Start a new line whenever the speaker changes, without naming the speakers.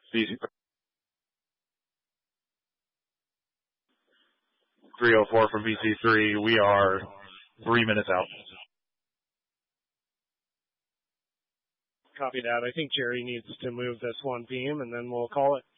VC 304 from VC3. We are 3 minutes out.
Copy that. I think Jerry needs to move this one beam, and then we'll call it.